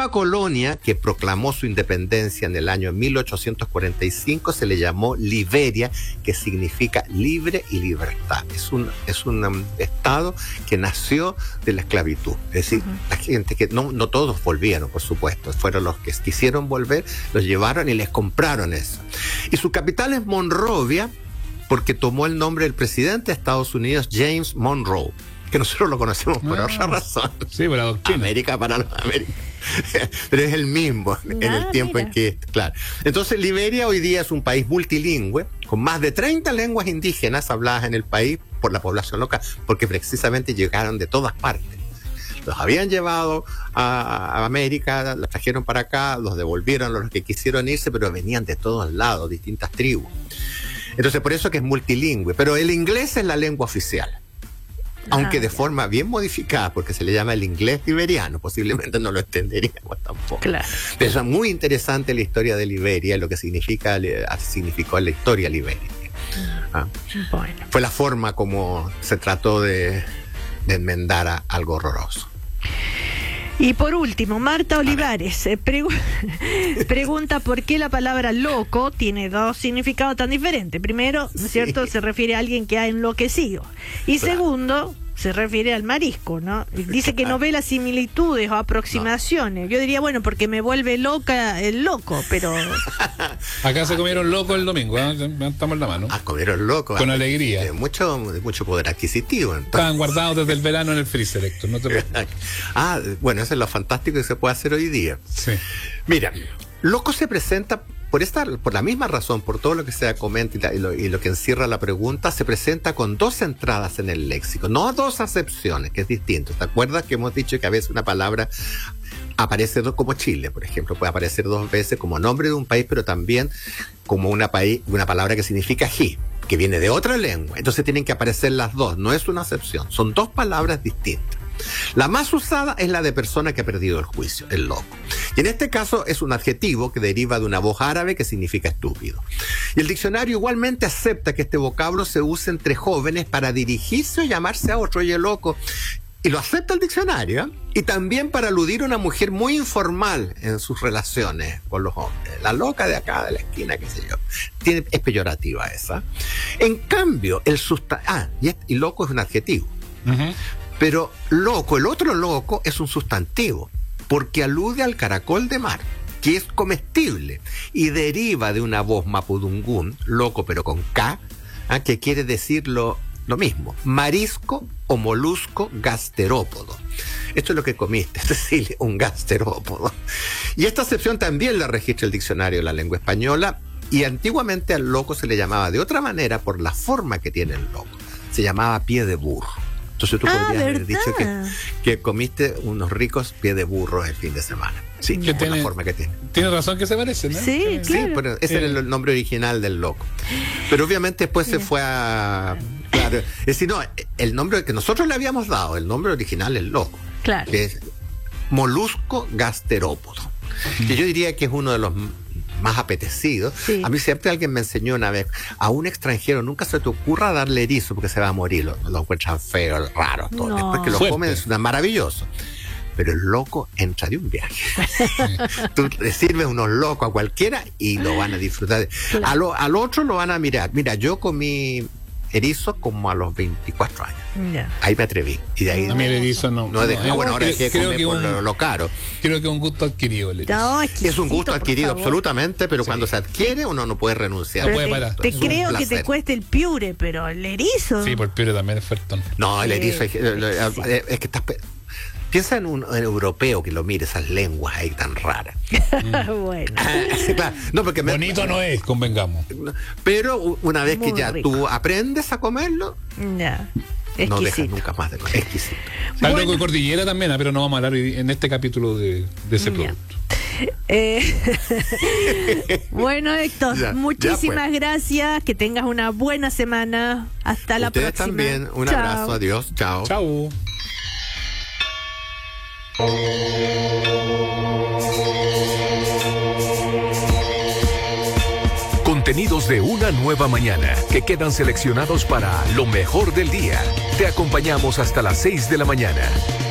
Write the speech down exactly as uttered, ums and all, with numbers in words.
nueva colonia que proclamó su independencia en el año mil ochocientos cuarenta y cinco se le llamó Liberia, que significa libre y libertad. Es un, es un um, estado que nació de la esclavitud. Es decir, uh-huh. la gente que no, no todos volvieron, por supuesto, fueron los que quisieron volver, los llevaron y les compraron eso. Y su capital es Monrovia, porque tomó el nombre del presidente de Estados Unidos, James Monroe, que nosotros lo conocemos por ah, otra razón. Sí, por la doctrina. América para los americanos. Pero es el mismo en ah, el tiempo mira. en que, claro. Entonces, Liberia hoy día es un país multilingüe, con más de treinta lenguas indígenas habladas en el país por la población local, porque precisamente llegaron de todas partes. Los habían llevado a, a América, los trajeron para acá, los devolvieron a los que quisieron irse, pero venían de todos lados, distintas tribus. Entonces, por eso que es multilingüe. Pero el inglés es la lengua oficial. Aunque ah, de ya. forma bien modificada, porque se le llama el inglés liberiano, posiblemente no lo entenderíamos tampoco. Claro. Pero es muy interesante la historia de Liberia, lo que significa, significó la historia Liberia. Ah. Bueno. Fue la forma como se trató de, de enmendar a algo horroroso. Y por último, Marta Olivares eh, pregu- pregunta por qué la palabra loco tiene dos significados tan diferentes. Primero, ¿no es cierto?, sí. se refiere a alguien que ha enloquecido. Y claro. segundo, se refiere al marisco, ¿no? Dice que no ve las similitudes o aproximaciones. No. Yo diría, bueno, porque me vuelve loca el loco, pero... Acá se comieron loco el domingo, ¿eh? Estamos en la mano. Ah, comieron loco. Con ah, alegría. De mucho, de mucho poder adquisitivo. Entonces. Estaban guardados desde el verano en el freezer, Héctor, no te preocupes. Ah, bueno, eso es lo fantástico que se puede hacer hoy día. Sí. Mira, loco se presenta... Por esta, por la misma razón, por todo lo que se comenta y, la, y, lo, y lo que encierra la pregunta, se presenta con dos entradas en el léxico, no dos acepciones, que es distinto. ¿Te acuerdas que hemos dicho que a veces una palabra aparece dos, como Chile, por ejemplo, puede aparecer dos veces como nombre de un país, pero también como una, país, una palabra que significa he, que viene de otra lengua? Entonces tienen que aparecer las dos, no es una acepción, son dos palabras distintas. La más usada es la de persona que ha perdido el juicio, el loco. Y en este caso es un adjetivo que deriva de una voz árabe que significa estúpido. Y el diccionario igualmente acepta que este vocablo se use entre jóvenes para dirigirse o llamarse a otro, oye, loco. Y lo acepta el diccionario, ¿eh? Y también para aludir a una mujer muy informal en sus relaciones con los hombres. La loca de acá, de la esquina, qué sé yo. Tiene, es peyorativa esa. En cambio, el sustantivo... Ah, y, y loco es un adjetivo. Uh-huh. Pero loco, el otro loco es un sustantivo, porque alude al caracol de mar, que es comestible y deriva de una voz mapudungún, loco pero con K, ¿eh? que quiere decir lo, lo mismo, marisco o molusco gasterópodo. Esto es lo que comiste, es decir, un gasterópodo. Y esta acepción también la registra el diccionario de la lengua española, y antiguamente al loco se le llamaba de otra manera por la forma que tiene el loco. Se llamaba pie de burro. Entonces tú ah, podrías ¿verdad? haber dicho que, que comiste unos ricos pies de burro el fin de semana. Sí, que por tiene, la forma que tiene. Tiene razón que se parecen, ¿no? Sí, claro. Sí, pero ese eh. era el nombre original del loco. Pero obviamente después yeah. se fue a... Claro, es decir, no, el nombre que nosotros le habíamos dado, el nombre original es loco. Claro. Que es molusco gasterópodo. Mm. Que yo diría que es uno de los más apetecidos. Sí. A mí siempre alguien me enseñó una vez, a un extranjero nunca se te ocurra darle erizo porque se va a morir, lo, lo encuentran feo, raro, todo. No. Después que lo Fuerte. comen es una, maravilloso. Pero el loco entra de un viaje. Tú le sirves unos locos a cualquiera y lo van a disfrutar. Claro. A lo, al otro lo van a mirar. Mira, yo comí erizo como a los veinticuatro años. Yeah. Ahí me atreví. Y de ahí a mí el erizo no. no, no, no bueno, ahora hay que comer por un, lo, lo caro. Creo que es un gusto adquirido el erizo. No, es un gusto adquirido, absolutamente, pero sí. cuando se adquiere uno no puede renunciar. No puede parar. Te, te creo que te cueste el piure, pero el erizo. Sí, por el piure también es fuerte. No, el erizo es, sí. es que estás... Piensa en un en europeo que lo mire, esas lenguas ahí tan raras. Bueno. Claro, no, porque me, bonito no es, convengamos. Pero una vez Muy que ya rico. tú aprendes a comerlo, ya. no dejas nunca más de comer. Exquisito. Bueno. Algo de cordillera también, pero no vamos a hablar en este capítulo de, de ese producto. Eh, bueno, Héctor, ya, muchísimas ya gracias. Que tengas una buena semana. Hasta la Ustedes próxima. También. Un Chao. abrazo. Adiós. Chao. Chao. Contenidos de una nueva mañana que quedan seleccionados para lo mejor del día. Te acompañamos hasta las seis de la mañana.